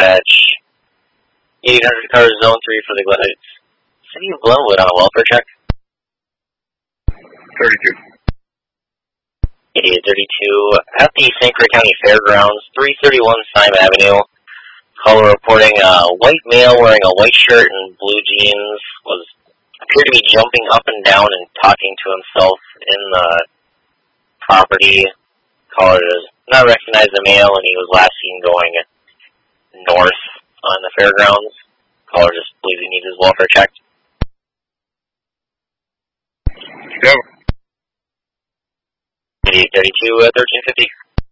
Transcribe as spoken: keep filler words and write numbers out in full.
dispatch. eight hundred cars, zone three for the Heights. City of Glenwood on a welfare check. thirty-two. eighty-eight thirty-two at the Saint Croix County Fairgrounds, three thirty-one Syme Avenue. Caller reporting a white male wearing a white shirt and blue jeans was appeared to be jumping up and down and talking to himself in the property. Caller does not recognize the male, and he was last seen going north on the fairgrounds. Caller just believes he needs his welfare checked. Go. eighty-eight thirty-two at thirteen fifty.